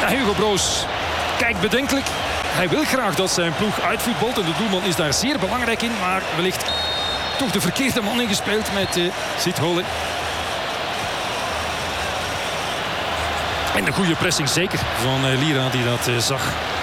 Hugo Broos kijkt bedenkelijk. Hij wil graag dat zijn ploeg uitvoetbalt. En de doelman is daar zeer belangrijk in. Maar wellicht toch de verkeerde man ingespeeld met Sid Holle. En de goede pressing zeker van Lira die dat zag.